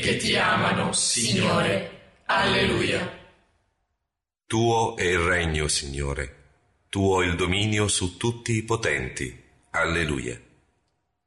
che ti amano, Signore. Alleluia. Tuo è il regno, Signore. Tuo il dominio su tutti i potenti. Alleluia.